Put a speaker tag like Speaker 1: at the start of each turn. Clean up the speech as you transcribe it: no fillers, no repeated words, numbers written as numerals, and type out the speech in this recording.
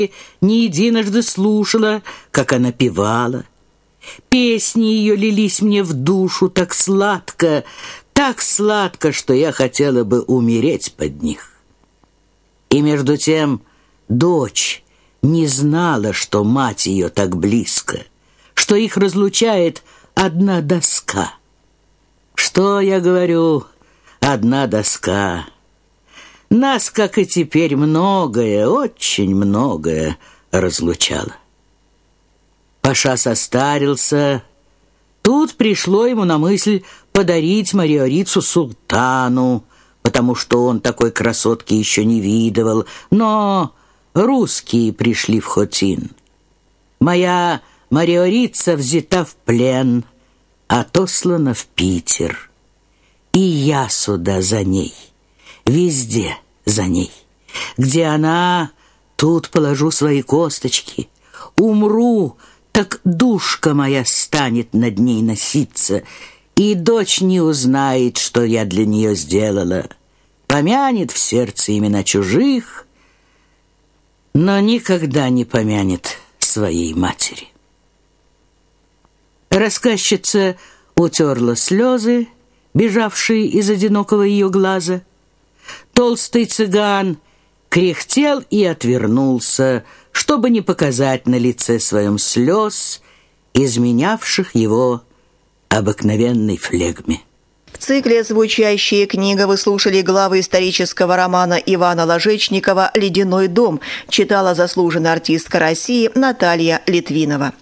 Speaker 1: не единожды слушала, как она певала. Песни ее лились мне в душу так сладко, что я хотела бы умереть под них. И между тем дочь не знала, что мать ее так близко, что их разлучает одна доска. Что я говорю, одна доска. Нас, как и теперь, многое, очень многое разлучало. Паша состарился. Тут пришло ему на мысль подарить Мариорицу султану, потому что он такой красотки еще не видывал. Но русские пришли в Хотин. Моя Мариорица взята в плен, отослана в Питер. И я сюда за ней, везде за ней. Где она, тут положу свои косточки. Умру, так душка моя станет над ней носиться, и дочь не узнает, что я для нее сделала. Помянет в сердце имена чужих, но никогда не помянет своей матери. Рассказчица утерла слезы, бежавшие из одинокого ее глаза. Толстый цыган кряхтел и отвернулся, чтобы не показать на лице своем слез, изменявших его обыкновенной флегме.
Speaker 2: В цикле «Звучащая книга» вы слушали главы исторического романа Ивана Ложечникова «Ледяной дом», читала заслуженная артистка России Наталья Литвинова.